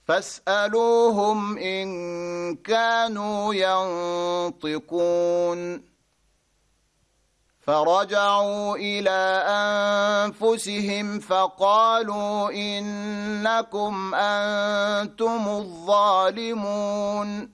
فاسألوهم إن كانوا ينطقون فرجعوا إلى أنفسهم فقالوا إنكم أنتم الظالمون